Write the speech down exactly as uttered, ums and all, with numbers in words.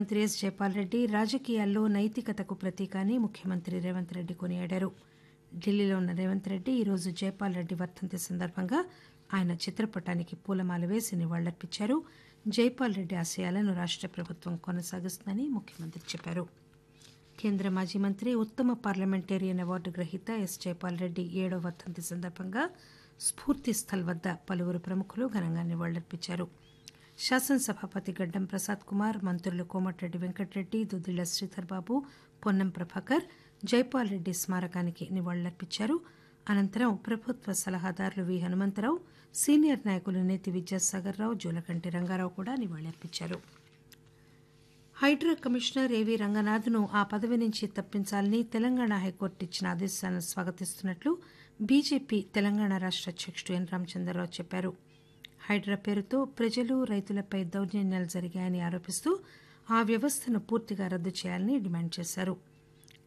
మంత్రి ఎస్ జైపాల్ రెడ్డి రాజకీయాల్లో నైతికతకు ప్రతీక అని ముఖ్యమంత్రి రేవంత్ రెడ్డి కొనియాడారు. ఢిల్లీలో ఉన్న రేవంత్ రెడ్డి ఈరోజు జైపాల్ రెడ్డి వర్దంతి సందర్భంగా ఆయన చిత్రపటానికి పూలమాల వేసి నివాళులర్పించారు. జైపాల్ రెడ్డి ఆశయాలను రాష్ట ప్రభుత్వం కొనసాగిస్తుందని ముఖ్యమంత్రి చెప్పారు. కేంద్ర మాజీ మంత్రి ఉత్తమ పార్లమెంటేరియన్ అవార్డు గ్రహీత ఎస్ జైపాల్ రెడ్డి ఏడో వర్దంతి సందర్భంగా స్ఫూర్తి స్థల్ వద్ద పలువురు ప్రముఖులు ఘనంగా నివాళులర్పించారు. శాసనసభాపతి గడ్డం ప్రసాద్ కుమార్, మంత్రులు కోమటిరెడ్డి వెంకటరెడ్డి, దుద్దిళ్ల శ్రీధర్ బాబు, పొన్నం ప్రభాకర్ జైపాల్ రెడ్డి స్మారకానికి నివాళులర్పించారు. అనంతరం ప్రభుత్వ సలహాదారులు వి హనుమంతరావు, సీనియర్ నాయకులు నేతి విద్యాసాగర్ రావు, జూలకంటి రంగారావు కూడా నివాళులర్పించారు. హైడ్రా కమిషనర్ ఏవీ రంగనాథ్ను ఆ పదవి నుంచి తప్పించాలని తెలంగాణ హైకోర్టు ఇచ్చిన ఆదేశాలను స్వాగతిస్తున్నట్లు బీజేపీ తెలంగాణ రాష్ట అధ్యకుడు ఎన్ రామచంద్రరావు చెప్పారు. హైడ్రా పేరుతో ప్రజలు, రైతులపై దౌర్జన్యాలు జరిగాయని ఆరోపిస్తూ ఆ వ్యవస్థను పూర్తిగా రద్దు చేయాలని డిమాండ్ చేశారు.